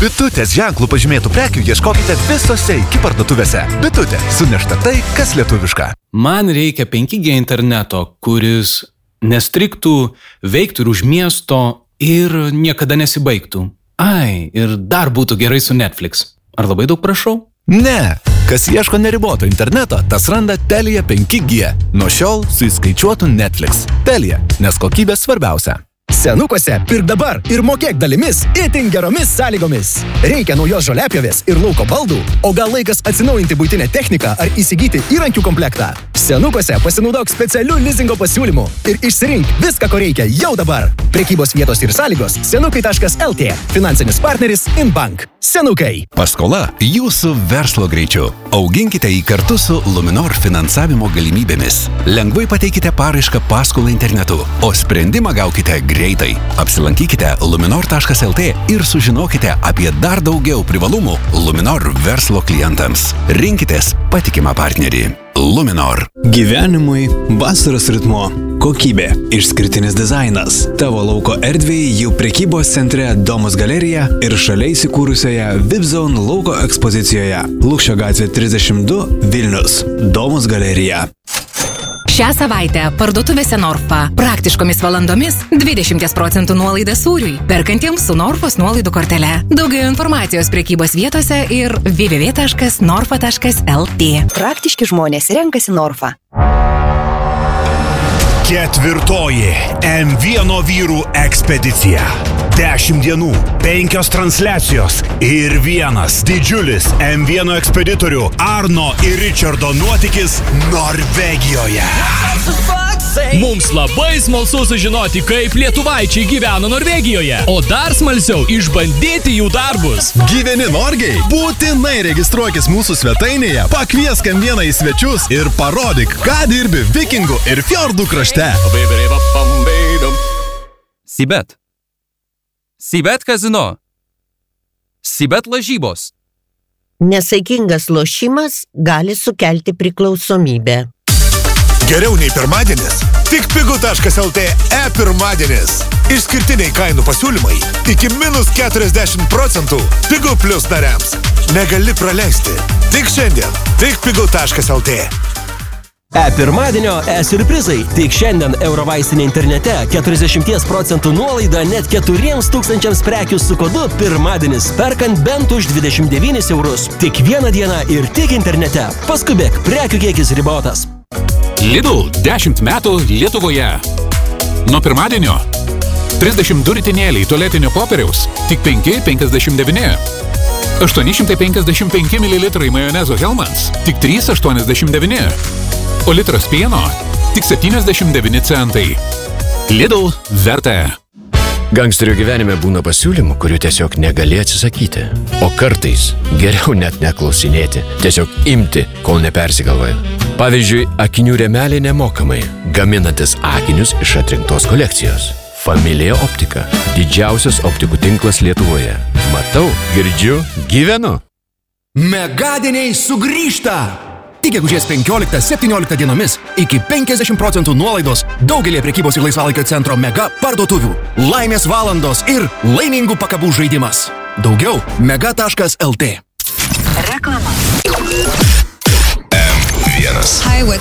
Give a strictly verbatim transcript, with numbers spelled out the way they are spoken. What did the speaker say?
Bitutės ženklų pažymėtų prekių ieškokite visose iki parduotuvėse. Bitutė, sunešta tai, kas lietuviška. Man reikia penki G interneto, kuris nestriktų, veiktų ir už miesto ir niekada nesibaigtų. Ai, ir dar būtų gerai su Netflix. Ar labai daug prašau? Ne, kas ieško neriboto interneto, tas randa Telia penki G. Nuo šiol su įskaičiuotu Netflix. Telia, nes kokybė svarbiausia. Senukuose pirk dabar ir mokėk dalimis itin geromis sąlygomis. Reikia naujos žoliapjovės ir lauko baldų, o gal laikas atsinaujinti buitinę techniką ar įsigyti įrankių komplektą. Senukuose pasinaudok specialių lizingo pasiūlymų ir išsirink viską, ko reikia jau dabar. Prekybos vietos ir sąlygos senukai taškas el tė. Finansinis partneris Inbank. Senukai. Paskola jūsų verslo greičiu. Auginkite jį kartu su Luminor finansavimo galimybėmis. Lengvai pateikite paraišką paskolą internetu, o sprendimą gaukite greitai. Apsilankykite luminor taškas el tė ir sužinokite apie dar daugiau privalumų Luminor verslo klientams. Rinkitės patikimą partnerį. Luminor. Gyvenimui vasaros ritmo. Kokybė. Išskirtinis dizainas. Tavo lauko erdvėje jau prekybos centre Domus galerija ir šalia įsikūrusioje V I P Zone lauko ekspozicijoje. Lukšio gatvė trisdešimt du, Vilnius. Domus galerija. Šią savaitę parduotuvėse Norfa. Praktiškomis valandomis dvidešimt procentų nuolaida sūriui, perkantiems su Norfos nuolaidų kortele. Daugiau informacijos prekybos vietose ir w w w taškas norfa taškas el tė. Praktiški žmonės renkasi Norfa. Ketvirtoji M vieno vyrų ekspedicija. Dešimt dienų, penkios transliacijos ir vienas didžiulis M vieno ekspeditorių Arno ir Richardo nuotykis Norvegijoje. Mums labai smalsu sužinoti, kaip lietuvaičiai gyvena Norvegijoje, o dar smalsiau išbandyti jų darbus. Gyveni Norgiai? Būtinai registruokis mūsų svetainėje, pakviesk M vieną į svečius ir parodyk, ką dirbi vikingų ir fjordų krašte. Sibet. Sibet kazino. Sibet lažybos. Nesaikingas lošimas gali sukelti priklausomybę. Geriau nei pirmadienis, tik pigu taškas el tė e-pirmadienis. Išskirtiniai kainų pasiūlymai iki minus keturiasdešimt procentų pigu plus nariams. Negali praleisti. Tik šiandien, tik pigu taškas el tė. E-pirmadienio e-siurprizai. Tik šiandien Eurovaistinė internete keturiasdešimt procentų nuolaida net keturiems tūkstančiams prekių su kodu pirmadienis, perkant bent už dvidešimt devynis eurus. Tik vieną dieną ir tik internete. Paskubėk, prekių kiekis ribotas. Lidl dešimt metų Lietuvoje. Nuo pirmadienio trisdešimt du ritinėliai tualetinio popieriaus tik penki penkiasdešimt devyni. aštuoni šimtai penkiasdešimt penki mililitrai majonezo Hellmann's tik trys aštuoniasdešimt devyni. O litras pieno tik septyniasdešimt devyni centai. Lidl verta. Gangsterių gyvenime būna pasiūlymų, kurių tiesiog negali atsisakyti. O kartais geriau net neklausinėti, tiesiog imti, kol nepersigalvoja. Pavyzdžiui, akinių rėmeliai nemokamai, gaminantis akinius iš atrinktos kolekcijos. Familija Optika. Didžiausias optikų tinklas Lietuvoje. Matau, girdžiu, gyvenu. Megadieniai sugrįžta! Tik gegužės penkioliktą septynioliktą dienomis iki penkiasdešimt procentų nuolaidos daugelį prekybos ir laisvalaikio centro Mega parduotuvių. Laimės valandos ir laimingų pakabų žaidimas. Daugiau mega taškas el tė. Reklama. M vienas. Hi, what's